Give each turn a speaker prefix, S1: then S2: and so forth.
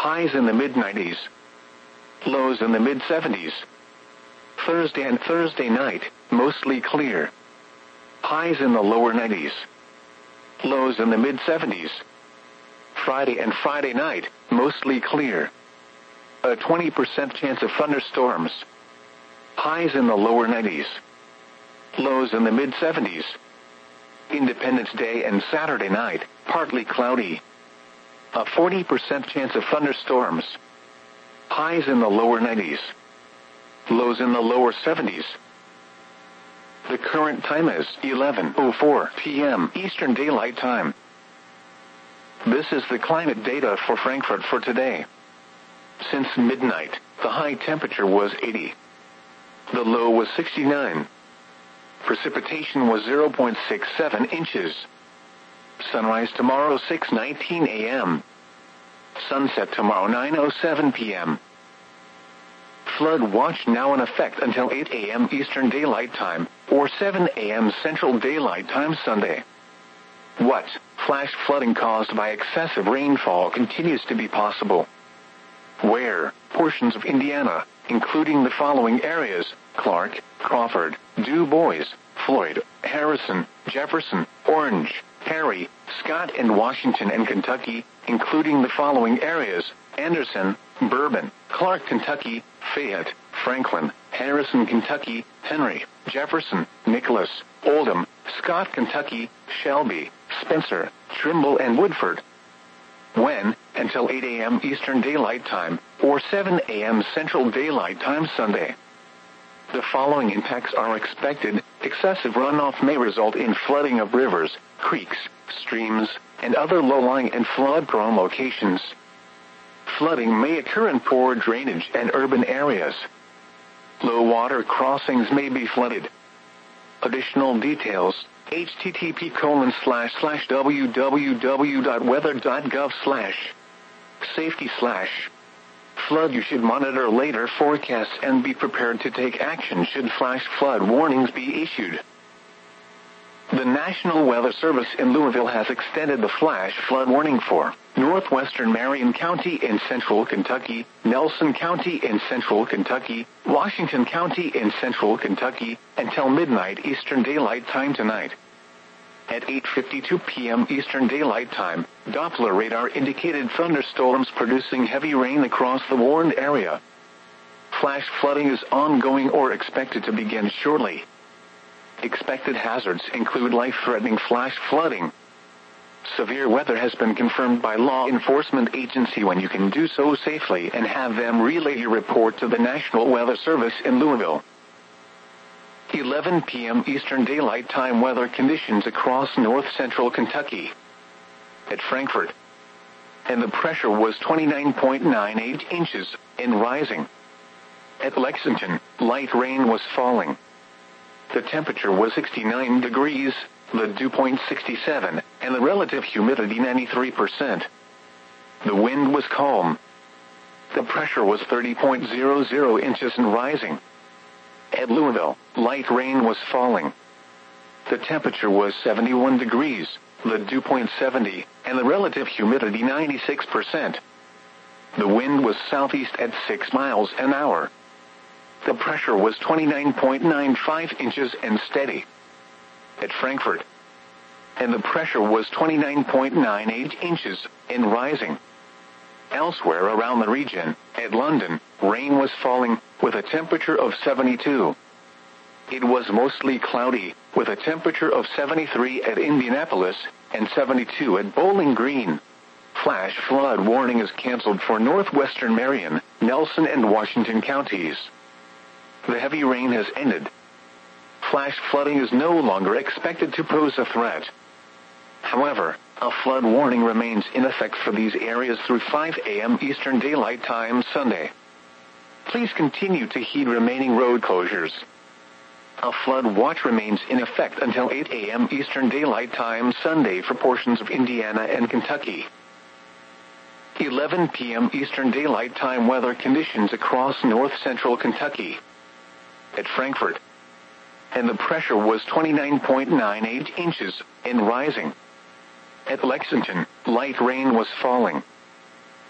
S1: highs in the mid-90s. Lows in the mid-70s. Thursday and Thursday night, mostly clear. Highs in the lower 90s. Lows in the mid-70s. Friday and Friday night, mostly clear. A 20% chance of thunderstorms. Highs in the lower 90s. Lows in the mid-70s. Independence Day and Saturday night, partly cloudy. A 40% chance of thunderstorms. Highs in the lower 90s. Lows in the lower 70s. The current time is 11:04 p.m. Eastern Daylight Time. This is the climate data for Frankfurt for today. Since midnight, the high temperature was 80. The low was 69. Precipitation was 0.67 inches. Sunrise tomorrow 6:19 a.m. Sunset tomorrow 9:07 p.m. Flood watch now in effect until 8 a.m. Eastern Daylight Time, or 7 a.m. Central Daylight Time Sunday. What? Flash flooding caused by excessive rainfall continues to be possible. Where? Portions of Indiana, including the following areas: Clark, Crawford, Du Bois, Floyd, Harrison, Jefferson, Orange, Perry, Scott and Washington and Kentucky, including the following areas: Anderson, Bourbon, Clark, Kentucky, Fayette, Franklin, Harrison, Kentucky, Henry, Jefferson, Nicholas, Oldham, Scott, Kentucky, Shelby, Spencer, Trimble and Woodford. When? Until 8 a.m. Eastern Daylight Time, or 7 a.m. Central Daylight Time Sunday. The following impacts are expected. Excessive runoff may result in flooding of rivers, creeks, streams, and other low-lying and flood-prone locations. Flooding may occur in poor drainage and urban areas. Low water crossings may be flooded. Additional details: http://www.weather.gov/safety/. Flood. You should monitor later forecasts and be prepared to take action should flash flood warnings be issued. The National Weather Service in Louisville has extended the flash flood warning for northwestern Marion County in central Kentucky, Nelson County in central Kentucky, Washington County in central Kentucky, until midnight Eastern Daylight Time tonight. At 8:52 p.m. Eastern Daylight Time, Doppler radar indicated thunderstorms producing heavy rain across the warned area. Flash flooding is ongoing or expected to begin shortly. Expected hazards include life-threatening flash flooding. Severe weather has been confirmed by law enforcement agency. When you can do so safely, and have them relay your report to the National Weather Service in Louisville. 11 p.m. Eastern Daylight Time weather conditions across north-central Kentucky. At Frankfurt. And the pressure was 29.98 inches, and rising. At Lexington, light rain was falling. The temperature was 69 degrees, the dew point 67, and the relative humidity 93%. The wind was calm. The pressure was 30.00 inches and rising. At Louisville, light rain was falling. The temperature was 71 degrees, the dew point 70, and the relative humidity 96%. The wind was southeast at 6 miles an hour. The pressure was 29.95 inches and steady. At Frankfurt. And the pressure was 29.98 inches and rising. Elsewhere around the region, at London, rain was falling, with a temperature of 72. It was mostly cloudy, with a temperature of 73 at Indianapolis, and 72 at Bowling Green. Flash flood warning is canceled for northwestern Marion, Nelson and Washington counties. The heavy rain has ended. Flash flooding is no longer expected to pose a threat. However, a flood warning remains in effect for these areas through 5 a.m. Eastern Daylight Time Sunday. Please continue to heed remaining road closures. A flood watch remains in effect until 8 a.m. Eastern Daylight Time Sunday for portions of Indiana and Kentucky. 11 p.m. Eastern Daylight Time weather conditions across north-central Kentucky. At Frankfurt. And the pressure was 29.98 inches, and rising. At Lexington, light rain was falling.